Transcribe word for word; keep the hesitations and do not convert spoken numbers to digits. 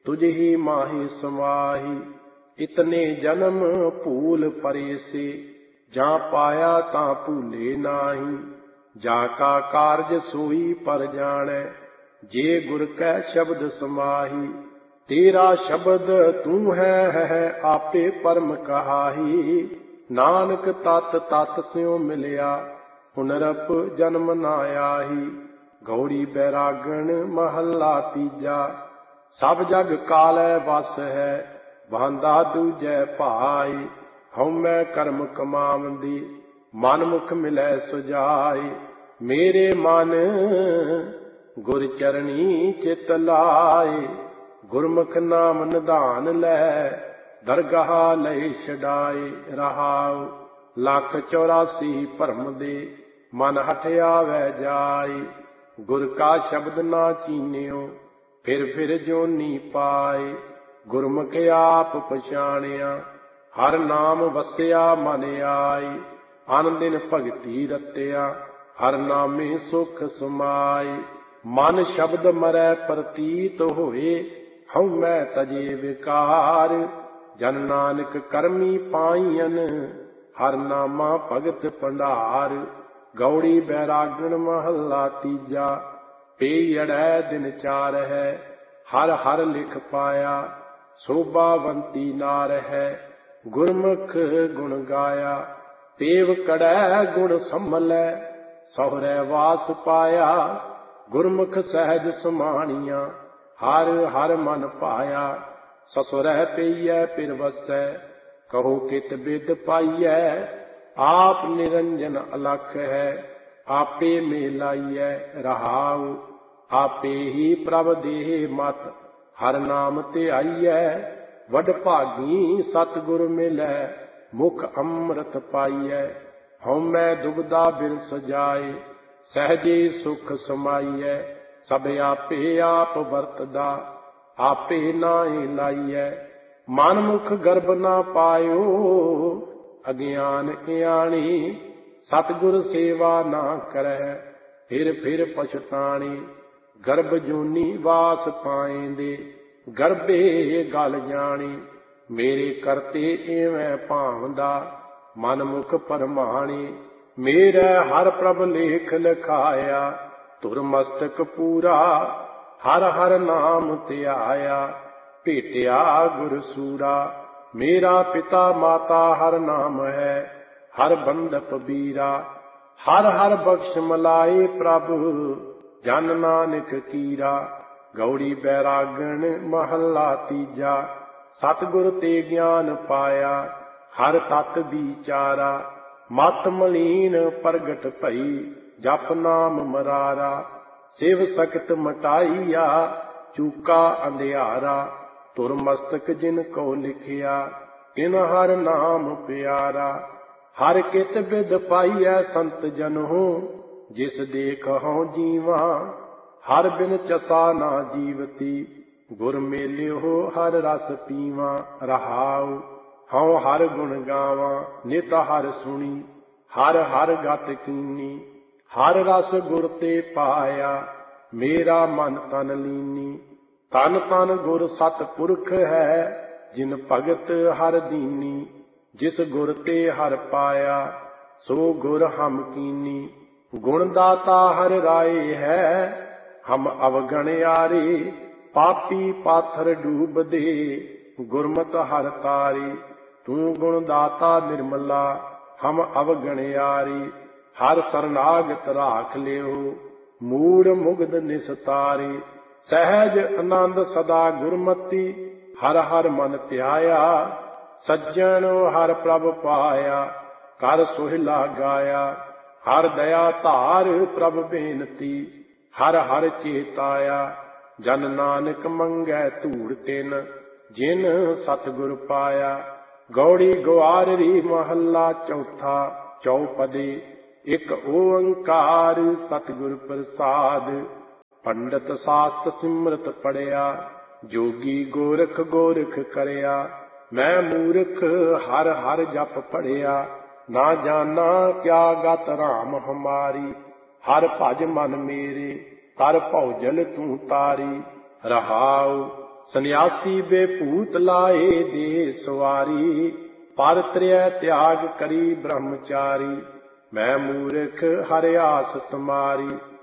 तुझ ही माही समाही। इतने जन्म भूल परे से, जा पाया ता भूले नाही। जाका कारज सोई पर जाने, जे गुर कै शब्द समाही। तेरा शब्द तू है, है आपे परम कहाही। नानक तत तत स्यों मिलिया, पुनरप जन्म ना आही। गौड़ी बैरागण महला तीजा, सब जग कालै वस है, बांधा दूजै भाई। हउमै कर्म कमावंदी, मन मुख मिलै सुजाई। मेरे मन गुर चरणी चित लाए, गुरमुख नाम निधान लै, दरगाह लई छड़ाए। रहाओ लख चौरासी भरम दे, मन हठ आवे जाए। गुर का शब्द ना चीन्यो, फिर फिर जोनी पाए। गुरमुख आप पछाणिया, हर नाम वसिया मन आए। अन दिन भगति रतिया, हर नामे सुख समाए। मन शब्द मरै प्रतीत होए, हउमै तजे विकार। जन नानक करमी पाईयन, हर नामा भगत भंडार। गौड़ी बैरागण महला तीजा, पेयड़ै दिन चार है, हर हर लिख पाया। शोभावंती नार है, गुरमुख गुण गाया। पेव कड़ै गुण संभलै, सहुरै वास पाया। गुरमुख सहज समाणिया, हर हर मन पाया। ससुरै पेइयै पिर वसै, कहो कित बिद पाइयै। आप निरंजन अलख है, आपे मेलाइयै। रहाउ आपे ही प्रभ देह मत, हर नाम ते आइयै। वड भागी सतगुर मिलै, मुख अमृत पाइयै। हउमै दुबदा बिरस जाए, सहजे सुख समाइयै। सब आपे आप वरतदा, आपे नाए लाइयै। मन मुख गर्भ ना पायो, अज्ञान इयाणी। सतगुर सेवा ना करै, फिर फिर पछताणी। गर्भ जूनी वास पाएंदे, गर्भे गल जानी। मेरे करते एवं भावदा, मन मुख परमाणी। मेरे हर प्रभ लेख लिखाया, धुर मस्तक पूरा। हर हर नाम ध्याया, भेटिया गुर सूरा। मेरा पिता माता हर नाम है, हर बंदप बीरा। हर हर बख्श मलाए प्रभु, जन नानक कीरा। गौड़ी बैरागण महला तीजा, सतगुर ते ज्ञान पाया। हर तत विचारा, मत मलीन प्रगट भई। जप नाम मरारा, शिव सकत मटाइया। चूका अंधियारा, धुर मस्तक जिन को लिखिया। तिन हर नाम प्यारा। हर कित बिद पाइयै संत जनहु, जिस देखहु जीवा। हर बिन चसा ना जीवती, गुर मेलियो हर रस पीवा। रहाउ हऊँ हर गुण गावा, नित हर सुनी। हर हर गत कीनी, हर रस गुर ते पाया। मेरा मन तन लीनी, तन तन गुर सतपुरख है। जिन भगत हर दीनी, जिस गुर ते हर पाया। सो गुर हम कीनी, गुण दाता हर राय है। हम अवगणयारे, पापी पाथर डूब दे। गुरमत हर तारी, तू गुण दाता निर्मला। हम अवगणयारी, हर शरणागत राख लियो। मूढ़ मुग्ध निस्तारी, सहज आनंद सदा गुरमति। हर हर मन ध्याया, सज्जन हर प्रभ पाया। कर सोहिला गाया, हर दया धार प्रभ बेनती। हर हर चेताया, जन नानक मंगै धूड़ तिन। जिन सतगुर पाया। गौड़ी ग्वाररी महला चौथा, चौपदी। एक ओंकार सतगुर प्रसाद। पंडित शास्त्र सिमरत पढ़िया, जोगी गोरख गोरख करया। मैं मूर्ख हर हर जप पढ़िया, ना जाना क्या गत राम हमारी। हर भज मन मेरे, कर भौजल तू तारी। रहाउ ਸੰਨਿਆਸੀ ਬੇਭੂਤ ਲਾਏ ਦੇ ਸਵਾਰੀ, ਪਰ ਤ੍ਰਿਆ ਤਿਆਗ ਕਰੀ ਬ੍ਰਹਮਚਾਰੀ। ਮੈਂ ਮੂਰਖ ਹਰਿ ਆਸ ਤੁਮਾਰੀ,